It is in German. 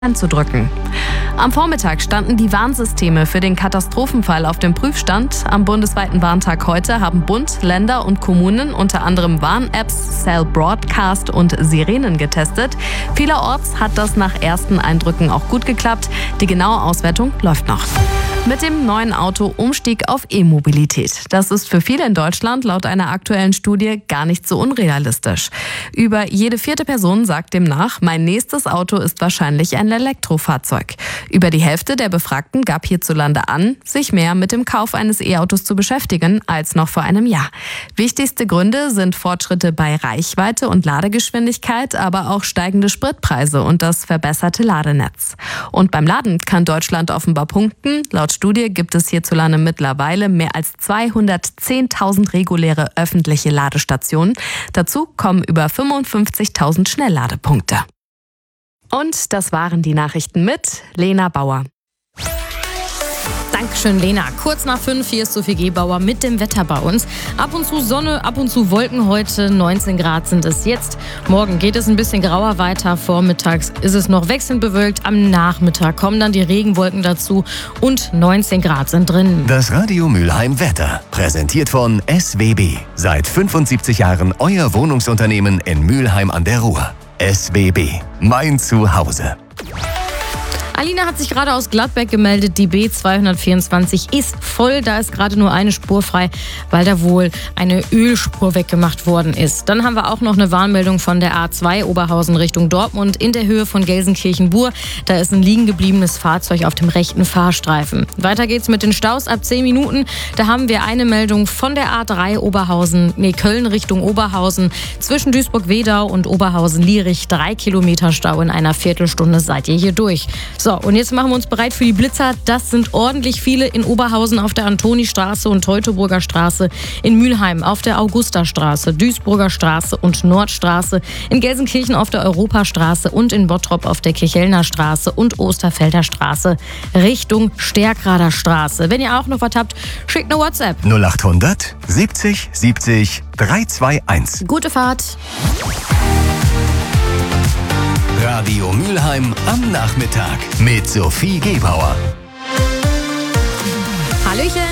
anzudrücken. Am Vormittag standen die Warnsysteme für den Katastrophenfall auf dem Prüfstand. Am bundesweiten Warntag heute haben Bund, Länder und Kommunen unter anderem Warn-Apps, Cell Broadcast und Sirenen getestet. Vielerorts hat das nach ersten Eindrücken auch gut geklappt. Die genaue Auswertung läuft noch. Mit dem neuen Auto Umstieg auf E-Mobilität. Das ist für viele in Deutschland laut einer aktuellen Studie gar nicht so unrealistisch. Über jede 4. Person sagt demnach, mein nächstes Auto ist wahrscheinlich ein Elektrofahrzeug. Über die Hälfte der Befragten gab hierzulande an, sich mehr mit dem Kauf eines E-Autos zu beschäftigen als noch vor einem Jahr. Wichtigste Gründe sind Fortschritte bei Reichweite und Ladegeschwindigkeit, aber auch steigende Spritpreise und das verbesserte Ladenetz. Und beim Laden kann Deutschland offenbar punkten. Laut Studie gibt es hierzulande mittlerweile mehr als 210.000 reguläre öffentliche Ladestationen. Dazu kommen über 55.000 Schnellladepunkte. Und das waren die Nachrichten mit Lena Bauer. Dankeschön, Lena. Kurz nach 5, hier ist Sophie Gebauer mit dem Wetter bei uns. Ab und zu Sonne, ab und zu Wolken heute. 19 Grad sind es jetzt. Morgen geht es ein bisschen grauer weiter. Vormittags ist es noch wechselnd bewölkt. Am Nachmittag kommen dann die Regenwolken dazu und 19 Grad sind drin. Das Radio Mülheim Wetter, präsentiert von SWB. Seit 75 Jahren euer Wohnungsunternehmen in Mülheim an der Ruhr. SWB, mein Zuhause. Alina hat sich gerade aus Gladbeck gemeldet. Die B224 ist voll. Da ist gerade nur eine Spur frei, weil da wohl eine Ölspur weggemacht worden ist. Dann haben wir auch noch eine Warnmeldung von der A2 Oberhausen Richtung Dortmund in der Höhe von Gelsenkirchen-Bur. Da ist ein liegen gebliebenes Fahrzeug auf dem rechten Fahrstreifen. Weiter geht's mit den Staus ab 10 Minuten. Da haben wir eine Meldung von der A3 Köln Richtung Oberhausen. Zwischen Duisburg-Wedau und Oberhausen-Lierich 3 Kilometer Stau in einer Viertelstunde seid ihr hier durch. So, und jetzt machen wir uns bereit für die Blitzer. Das sind ordentlich viele in Oberhausen auf der Antonistraße und Teutoburger Straße, in Mülheim auf der Augustastraße, Duisburger Straße und Nordstraße, in Gelsenkirchen auf der Europastraße und in Bottrop auf der Kirchhellner Straße und Osterfelder Straße Richtung Stärkrader Straße. Wenn ihr auch noch was habt, schickt eine WhatsApp. 0800 70 70 321. Gute Fahrt. Radio Mülheim am Nachmittag mit Sophie Gebauer. Hallöchen.